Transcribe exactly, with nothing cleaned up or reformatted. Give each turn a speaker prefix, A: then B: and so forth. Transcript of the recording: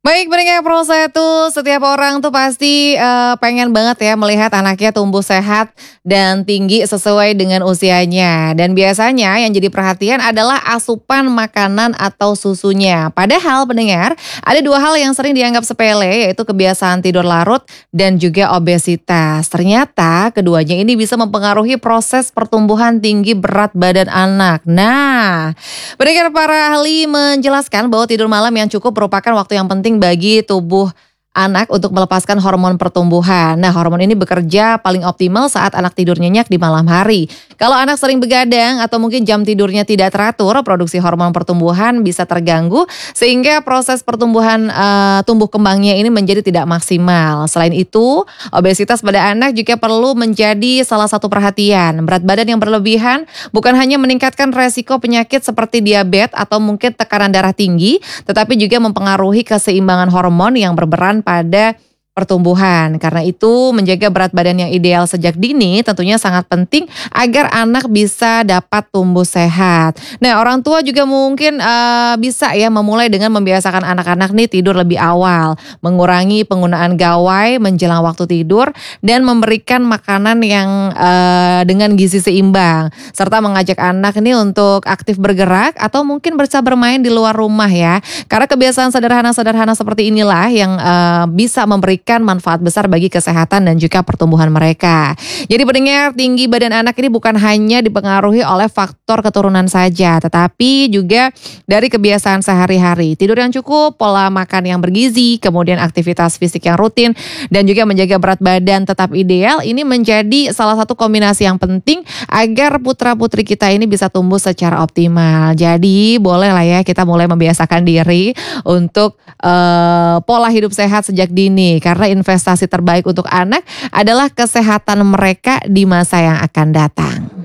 A: Baik, pendengar Pro satu, setiap orang tuh pasti eh, pengen banget ya melihat anaknya tumbuh sehat dan tinggi sesuai dengan usianya. Dan biasanya yang jadi perhatian adalah asupan makanan atau susunya. Padahal pendengar, ada dua hal yang sering dianggap sepele, yaitu kebiasaan tidur larut dan juga obesitas. Ternyata keduanya ini bisa mempengaruhi proses pertumbuhan tinggi berat badan anak. Nah, pendengar, para ahli menjelaskan bahwa tidur malam yang cukup merupakan waktu yang penting bagi tubuh anak untuk melepaskan hormon pertumbuhan. Nah, hormon ini bekerja paling optimal saat anak tidur nyenyak di malam hari. Kalau anak sering begadang atau mungkin jam tidurnya tidak teratur, produksi hormon pertumbuhan bisa terganggu sehingga proses pertumbuhan uh, tumbuh kembangnya ini menjadi tidak maksimal. Selain itu, obesitas pada anak juga perlu menjadi salah satu perhatian. Berat badan yang berlebihan bukan hanya meningkatkan resiko penyakit seperti diabetes atau mungkin tekanan darah tinggi, tetapi juga mempengaruhi keseimbangan hormon yang berperan pada pertumbuhan. Karena itu menjaga berat badan yang ideal sejak dini tentunya sangat penting agar anak bisa dapat tumbuh sehat. Nah, orang tua juga mungkin uh, bisa ya memulai dengan membiasakan anak-anak nih tidur lebih awal, mengurangi penggunaan gawai menjelang waktu tidur dan memberikan makanan yang uh, dengan gizi seimbang, serta mengajak anak nih untuk aktif bergerak atau mungkin bisa bermain di luar rumah ya. Karena kebiasaan sederhana-sederhana seperti inilah yang uh, bisa memberikan manfaat besar bagi kesehatan dan juga pertumbuhan mereka. Jadi pendengar, tinggi badan anak ini bukan hanya dipengaruhi oleh faktor keturunan saja, tetapi juga dari kebiasaan sehari-hari. Tidur yang cukup, pola makan yang bergizi, kemudian aktivitas fisik yang rutin, dan juga menjaga berat badan tetap ideal, ini menjadi salah satu kombinasi yang penting agar putra-putri kita ini bisa tumbuh secara optimal. Jadi boleh lah ya kita mulai membiasakan diri untuk uh, pola hidup sehat sejak dini. Karena investasi terbaik untuk anak adalah kesehatan mereka di masa yang akan datang.